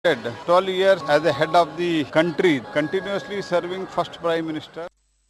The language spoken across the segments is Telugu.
12 years as the head of the country, continuously serving first Prime Minister.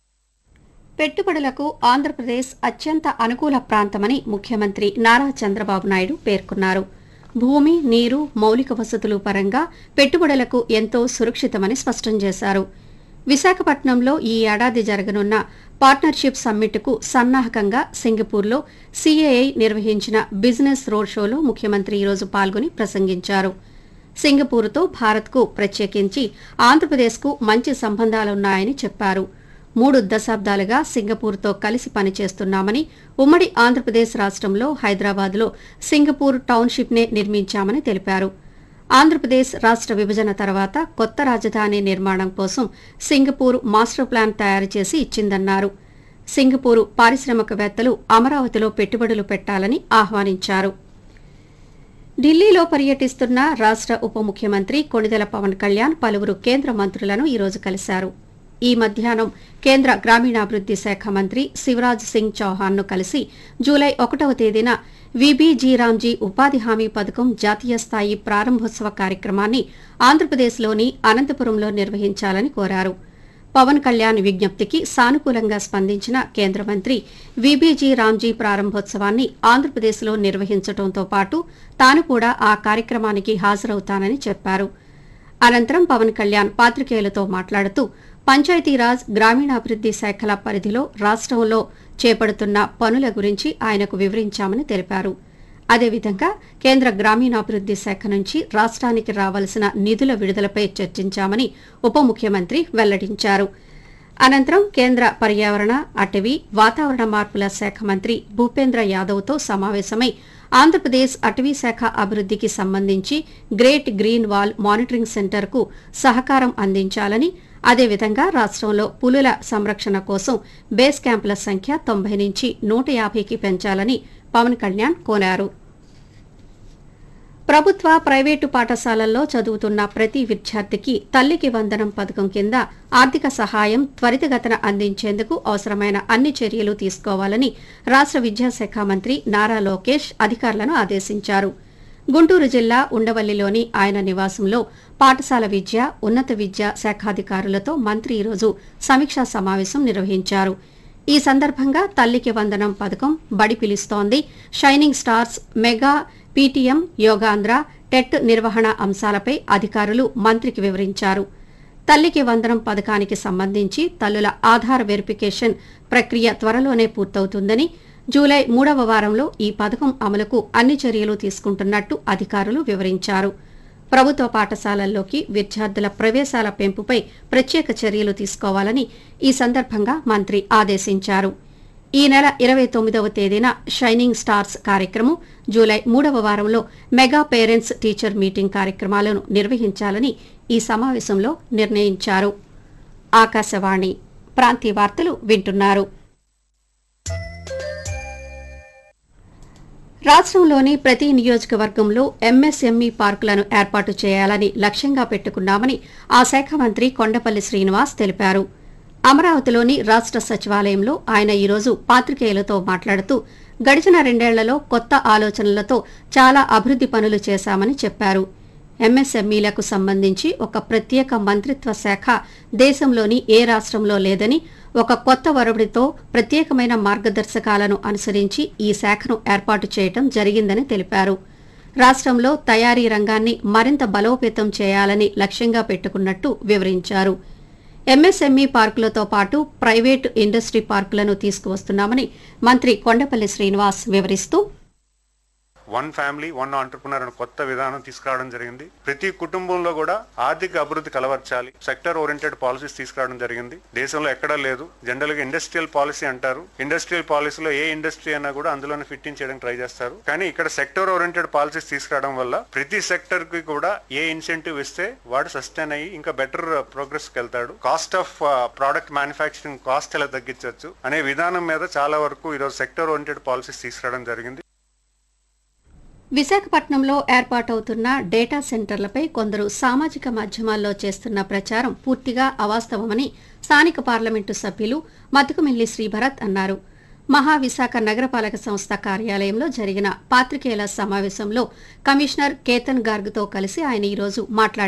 పెట్టుబడులకు ఆంధ్రప్రదేశ్ అత్యంత అనుకూల ప్రాంతమని ముఖ్యమంత్రి నారా చంద్రబాబు నాయుడు పేర్కొన్నారు. భూమి, నీరు, మౌలిక వసతులు పరంగా పెట్టుబడులకు ఎంతో సురక్షితమని స్పష్టం చేశారు. విశాఖపట్నంలో ఈ ఏడాది జరగనున్న పార్ట్నర్షిప్ సమ్మిట్కు సన్నాహకంగా సింగపూర్లో సిఏఐ నిర్వహించిన బిజినెస్ రోడ్ షోలో ముఖ్యమంత్రి ఈరోజు పాల్గొని ప్రసంగించారు. సింగపూర్తో భారత్కు ప్రత్యేకించి ఆంధ్రప్రదేశ్కు మంచి సంబంధాలున్నాయని చెప్పారు. 3 దశాబ్దాలుగా సింగపూర్తో కలిసి పనిచేస్తున్నామని, ఉమ్మడి ఆంధ్రప్రదేశ్ రాష్ట్రంలో హైదరాబాద్లో సింగపూర్ టౌన్షిప్నే నిర్మించామని తెలిపారు. ఆంధ్రప్రదేశ్ రాష్ట్ర విభజన తర్వాత కొత్త రాజధాని నిర్మాణం కోసం సింగపూర్ మాస్టర్ ప్లాన్ తయారు చేసి ఇచ్చిందన్నారు. సింగపూర్ పారిశ్రామికవేత్తలు అమరావతిలో పెట్టుబడులు పెట్టాలని ఆహ్వానించారు. ఢిల్లీలో పర్యటిస్తున్న రాష్ట్ర ఉప ముఖ్యమంత్రి కొణిదెల పవన్ కళ్యాణ్ పలువురు కేంద్ర మంత్రులను ఈరోజు కలిశారు. ఈ మధ్యాహ్నం కేంద్ర గ్రామీణాభివృద్ది శాఖ మంత్రి శివరాజ్ సింగ్ చౌహాన్ను కలిసి జూలై 1వ తేదీన విబిజీరామ్జీ ఉపాధి హామీ పథకం జాతీయ స్థాయి ప్రారంభోత్సవ కార్యక్రమాన్ని ఆంధ్రప్రదేశ్లోని అనంతపురంలో నిర్వహించాలని కోరారు. పవన్ కళ్యాణ్ విజ్ఞప్తికి సానుకూలంగా స్పందించిన కేంద్ర మంత్రి విబిజీరామ్జీ ప్రారంభోత్సవాన్ని ఆంధ్రప్రదేశ్లో నిర్వహించడంతో పాటు తాను కూడా ఆ కార్యక్రమానికి హాజరవుతానని చెప్పారు. అనంతరం పవన్ కళ్యాణ్ పాత్రికేయులతో మాట్లాడుతూ పంచాయతీరాజ్, గ్రామీణాభివృద్ది శాఖల పరిధిలో రాష్ట్రంలో చేపడుతున్న పనుల గురించి ఆయనకు వివరించామని తెలిపారు. అదేవిధంగా కేంద్ర గ్రామీణాభివృద్ది శాఖ నుంచి రాష్ట్రానికి రావాల్సిన నిధుల విడుదలపై చర్చించామని ఉప ముఖ్యమంత్రి వెల్లడించారు. అనంతరం కేంద్ర పర్యావరణ, అటవీ, వాతావరణ మార్పుల శాఖ మంత్రి భూపేంద్ర యాదవ్తో సమావేశమై ఆంధ్రప్రదేశ్ అటవీ శాఖ అభివృద్దికి సంబంధించి గ్రేట్ గ్రీన్ వాల్ మానిటరింగ్ సెంటర్కు సహకారం అందించాలని, అదేవిధంగా రాష్ట్రంలో పులుల సంరక్షణ కోసం బేస్ క్యాంపుల సంఖ్య 90 నుంచి 150కి పెంచాలని పవన్ కళ్యాణ్ కోరారు. ప్రభుత్వ, ప్రైవేటు పాఠశాలల్లో చదువుతున్న ప్రతి విద్యార్థికి తల్లికి వందనం పథకం కింద ఆర్థిక సహాయం త్వరితగతిన అందించేందుకు అవసరమైన అన్ని చర్యలు తీసుకోవాలని రాష్ట్ర విద్యాశాఖ మంత్రి నారా లోకేష్ అధికారులను ఆదేశించారు. గుంటూరు జిల్లా ఉండవల్లిలోని ఆయన నివాసంలో పాఠశాల విద్య, ఉన్నత విద్యా శాఖాధికారులతో మంత్రి ఈరోజు సమీక్షా సమావేశం నిర్వహించారు. ఈ సందర్భంగా తల్లికి వందనం పథకం, బడి పిలుస్తోంది, shining stars, mega PTM, Yogandhra, TET నిర్వహణ అంశాలపై అధికారులు మంత్రికి వివరించారు. తల్లికి వందనం పథకానికి సంబంధించి తల్లుల ఆధార్ వెరిఫికేషన్ ప్రక్రియ త్వరలోనే పూర్తవుతుందని, జూలై 3వ వారంలో ఈ పథకం అమలుకు అన్ని చర్యలు తీసుకుంటున్నట్టు అధికారులు వివరించారు. ప్రభుత్వ పాఠశాలల్లోకి విద్యార్థుల ప్రవేశాల పెంపుపై ప్రత్యేక చర్యలు తీసుకోవాలని ఈ సందర్భంగా మంత్రి ఆదేశించారు. ఈ నెల 29వ తేదీన షైనింగ్ స్టార్స్ కార్యక్రమం, జూలై 3వ వారంలో మెగా పేరెంట్స్ టీచర్ మీటింగ్ కార్యక్రమాలను నిర్వహించాలని ఈ సమావేశంలో నిర్ణయించారు. ఆకాశవాణి ప్రాంతీయ వార్తలు వింటున్నారు. రాష్ట్రంలోని ప్రతి నియోజకవర్గంలో ఎంఎస్ఎంఈ పార్కులను ఏర్పాటు చేయాలని లక్ష్యంగా పెట్టుకున్నామని ఆ శాఖ మంత్రి కొండపల్లి శ్రీనివాస్ తెలిపారు. అమరావతిలోని రాష్ట్ర సచివాలయంలో ఆయన ఈరోజు పాత్రికేయులతో మాట్లాడుతూ గడిచిన 2 ఏళ్లలో కొత్త ఆలోచనలతో చాలా అభివృద్ది పనులు చేశామని చెప్పారు. ఎంఎస్ఎంఈలకు సంబంధించి ఒక ప్రత్యేక మంత్రిత్వ శాఖ దేశంలోని ఏ రాష్ట్రంలో లేదని, ఒక కొత్త ఒరవడితో ప్రత్యేకమైన మార్గదర్శకాలను అనుసరించి ఈ శాఖను ఏర్పాటు చేయడం జరిగిందని తెలిపారు. రాష్ట్రంలో తయారీ రంగాన్ని మరింత బలోపేతం చేయాలని లక్ష్యంగా పెట్టుకున్నట్టు వివరించారు. ఎంఎస్ఎంఈ పార్కులతో పాటు ప్రైవేటు ఇండస్ట్రీ పార్కులను తీసుకువస్తున్నామని మంత్రి కొండపల్లి శ్రీనివాస్ వివరిస్తూ, వన్ ఫ్యామిలీ వన్ ఆంటర్ప్రినర్ అనే కొత్త విధానం తీసుకురావడం జరిగింది. ప్రతి కుటుంబంలో కూడా ఆర్థిక అభివృద్ధి కలవర్చాలి, సెక్టర్ ఓరియంటెడ్ పాలసీస్ తీసుకురావడం జరిగింది. దేశంలో ఎక్కడా లేదు. జనరల్ గా ఇండస్ట్రియల్ పాలసీ అంటారు. ఇండస్ట్రియల్ పాలసీలో ఏ ఇండస్ట్రీ అయినా కూడా అందులోనే ఫిట్టింగ్ చేయడానికి ట్రై చేస్తారు. కానీ ఇక్కడ సెక్టర్ ఓరియంటెడ్ పాలసీస్ తీసుకురావడం వల్ల ప్రతి సెక్టర్ కి కూడా ఏ ఇన్సెంటివ్ ఇస్తే వాడు సస్టైన్ అయ్యి ఇంకా బెటర్ ప్రోగ్రెస్ కి వెళ్తాడు, cost of product manufacturing cost ఎలా తగ్గించవచ్చు అనే విధానం మీద చాలా వరకు ఈరోజు సెక్టర్ ఓరియంటెడ్ పాలసీస్ తీసుకురావడం జరిగింది. విశాఖపట్నంలో ఏర్పాటవుతున్న డేటా సెంటర్లపై కొందరు సామాజిక మాధ్యమాల్లో చేస్తున్న ప్రచారం పూర్తిగా అవాస్తవమని స్థానిక పార్లమెంటు సభ్యులు మతుకుమిల్లి శ్రీభరత్ అన్నారు. మహావిశాఖ నగరపాలక సంస్థ కార్యాలయంలో జరిగిన పాత్రికేయుల సమావేశంలో కమిషనర్ కేతన్ గార్గ్తో కలిసి ఆయన ఈరోజు మాట్లాడారు.